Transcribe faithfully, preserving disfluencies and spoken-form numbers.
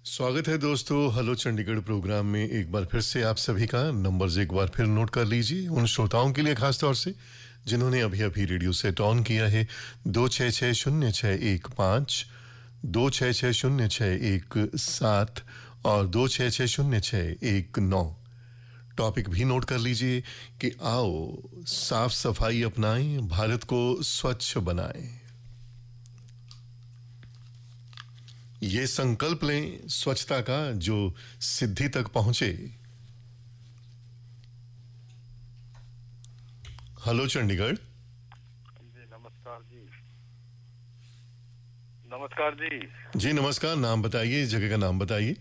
स्वागत है दोस्तों हेलो चंडीगढ़ प्रोग्राम में एक बार फिर से आप सभी का नंबर्स एक बार फिर नोट कर लीजिए उन श्रोताओं के लिए खास तौर से जिन्होंने अभी अभी रेडियो सेट ऑन किया है दो छः छः शून्य छः एक पाँच दो छः छः शून्य छः एक सात और दो छः छः शून्य छः एक नौ। टॉपिक भी नोट कर लीजिए कि आओ साफ सफाई अपनाएं भारत को स्वच्छ बनाएं। ये संकल्प लें स्वच्छता का जो सिद्धि तक पहुंचे। हेलो चंडीगढ़। जी नमस्कार जी। नमस्कार जी। जी नमस्कार, नाम बताइए, जगह का नाम बताइए।